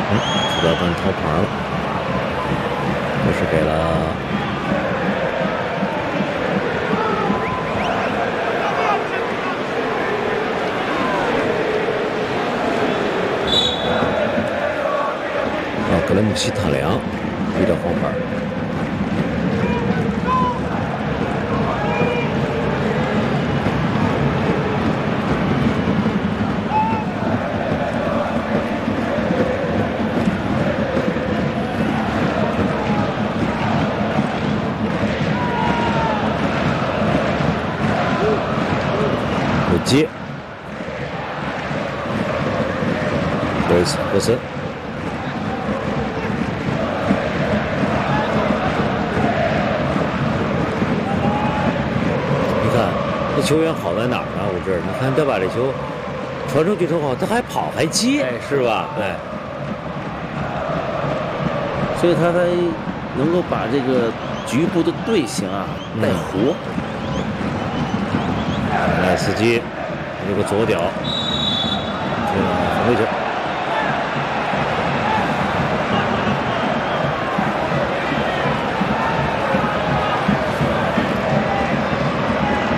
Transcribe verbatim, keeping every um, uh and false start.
嗯，主导端掏盘了，这是给了啊，格雷姆西塔良一张黄牌。接，维斯科森，你看这球员好在哪儿呢？我这儿，你看他把这球传出去之后，他还跑还接，哎、是吧？哎， 所以他还能够把这个局部的队形啊带活。 莱斯基这个左脚，这个反对球。